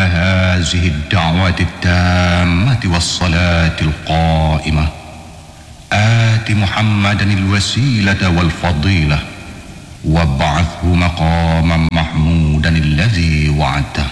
هذه الدعوة التامة والصلاة القائمة آت محمدا الوسيلة والفضيلة وابعثه مقاما محمودا الذي وعدته.